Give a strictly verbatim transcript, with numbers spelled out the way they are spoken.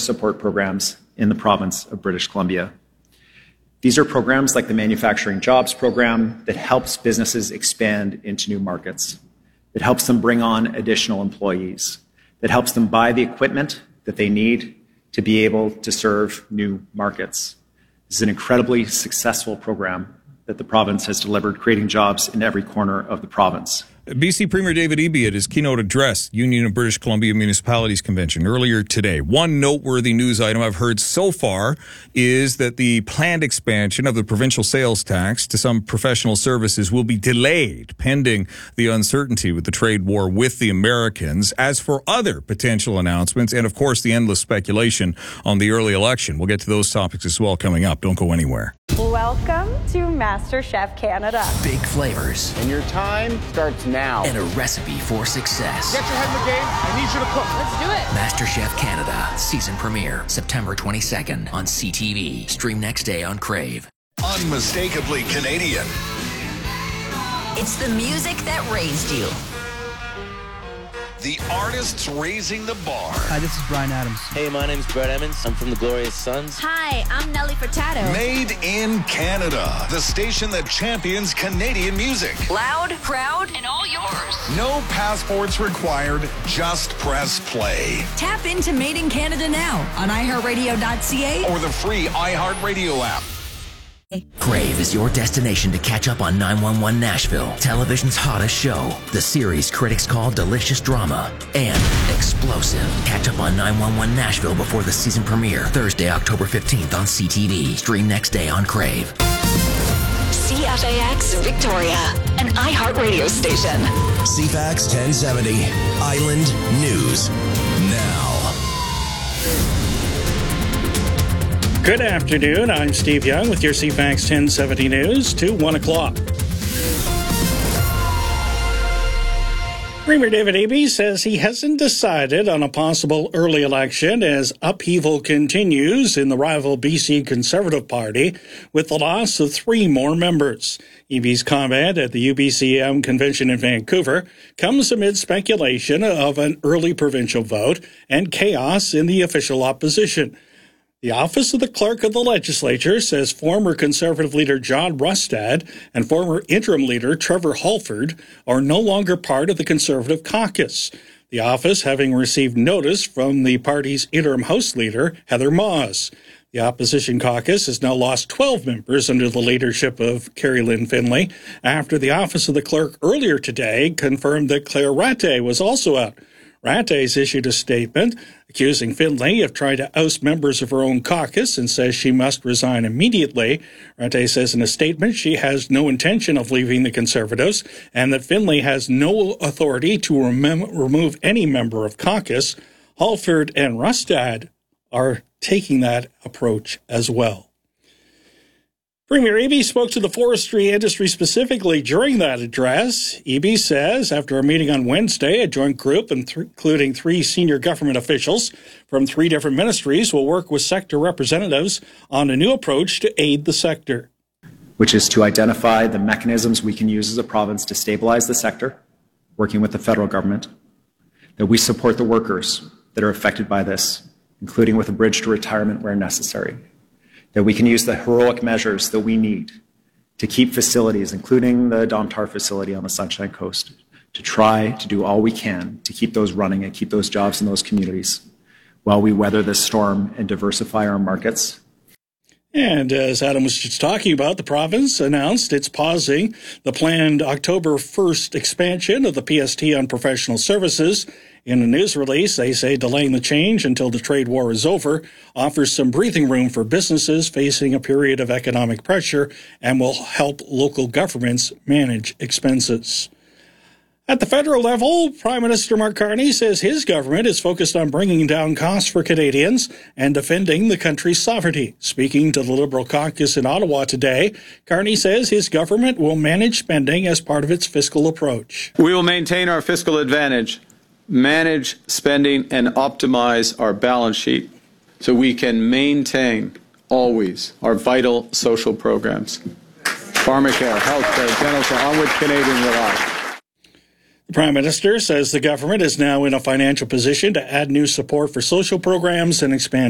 support programs in the province of British Columbia. These are programs like the Manufacturing Jobs Program that helps businesses expand into new markets, that helps them bring on additional employees, that helps them buy the equipment that they need to be able to serve new markets. This is an incredibly successful program that the province has delivered, creating jobs in every corner of the province. B C Premier David Eby at his keynote address, Union of British Columbia Municipalities Convention earlier today. One noteworthy news item I've heard so far is that the planned expansion of the provincial sales tax to some professional services will be delayed pending the uncertainty with the trade war with the Americans. As for other potential announcements and, of course, the endless speculation on the early election, we'll get to those topics as well coming up. Don't go anywhere. Welcome to MasterChef Canada. Big flavors. And your time starts now. And a recipe for success. Get your head in the game. I need you to cook. Let's do it. MasterChef Canada. Season premiere. September twenty-second on C T V. Stream next day on Crave. Unmistakably Canadian. It's the music that raised you. The artists raising the bar. Hi, this is Bryan Adams. Hey, my name's Brett Emmons. I'm from the Glorious Sons. Hi, I'm Nelly Furtado. Made in Canada. The station that champions Canadian music. Loud, proud, and all yours. No passports required. Just press play. Tap into Made in Canada now on i heart radio dot c a or the free iHeartRadio app. Crave is your destination to catch up on nine one one Nashville, television's hottest show. The series critics call delicious drama and explosive. Catch up on nine one one Nashville before the season premiere, Thursday, October fifteenth on C T V. Stream next day on Crave. C F A X Victoria, an iHeart radio station. C F A X ten seventy, Island News Now. Good afternoon. I'm Steve Young with your C F A X ten seventy News to one o'clock. Premier David Eby says he hasn't decided on a possible early election as upheaval continues in the rival B C Conservative Party with the loss of three more members. Eby's comment at the U B C M convention in Vancouver comes amid speculation of an early provincial vote and chaos in the official opposition. The Office of the Clerk of the Legislature says former Conservative leader John Rustad and former interim leader Trevor Halford are no longer part of the Conservative caucus. The office having received notice from the party's interim House leader, Heather Moss. The opposition caucus has now lost twelve members under the leadership of Carrie Lynn Finlay after the Office of the Clerk earlier today confirmed that Claire Rattay was also out. Rattay's issued a statement accusing Finlay of trying to oust members of her own caucus and says she must resign immediately. Rattay says in a statement she has no intention of leaving the Conservatives and that Finlay has no authority to rem- remove any member of caucus. Halford and Rustad are taking that approach as well. Premier Eby spoke to the forestry industry specifically during that address. Eby says after a meeting on Wednesday, a joint group th- including three senior government officials from three different ministries will work with sector representatives on a new approach to aid the sector. Which is to identify the mechanisms we can use as a province to stabilize the sector, working with the federal government, that we support the workers that are affected by this, including with a bridge to retirement where necessary, that we can use the heroic measures that we need to keep facilities, including the Domtar facility on the Sunshine Coast, to try to do all we can to keep those running and keep those jobs in those communities while we weather this storm and diversify our markets. And as Adam was just talking about, the province announced it's pausing the planned October first expansion of the P S T on professional services. In a news release, they say delaying the change until the trade war is over offers some breathing room for businesses facing a period of economic pressure and will help local governments manage expenses. At the federal level, Prime Minister Mark Carney says his government is focused on bringing down costs for Canadians and defending the country's sovereignty. Speaking to the Liberal caucus in Ottawa today, Carney says his government will manage spending as part of its fiscal approach. We will maintain our fiscal advantage, manage spending, and optimize our balance sheet so we can maintain always our vital social programs. Pharmacare, healthcare, dental care, on which Canadians rely. The Prime Minister says the government is now in a financial position to add new support for social programs and expand